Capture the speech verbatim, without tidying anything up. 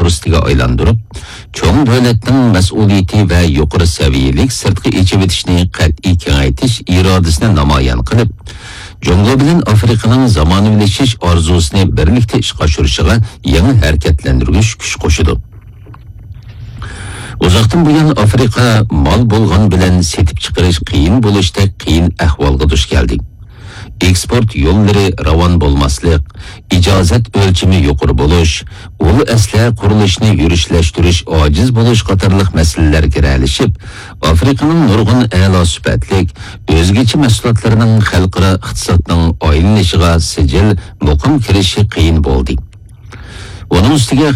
fursatiga aylantirib, cho'ng davlatning mas'uliyati va yuqori saviyalik sirtqi echib etishni qat'iy kengaytish irodasini namoyon qilib, Jungo bilan Afrikaning zamonaviylashish orzusini birlikda ishga oshirishiga yangi harakatlantirish kuch qo'shidi. Uzoqdan buyon Afrika mol bo'lgan bilan setib chiqarish qiyin bo'lishda qiyin ahvolga duch keldi. Eksport yo'llari ravon bo'lmaslik, ijozat o'lchimi yuqori bo'lish, ul asla qurilishni yurishlash ojiz bo'lish qatorliq masalalarga aralashib, Afrikaning nurg'un a'lo sifatlik o'zgacha mahsulotlarining xalqaro iqtisodning aylanishiga sijil muqim kirishi qiyin bo'ldi. Onun ustiga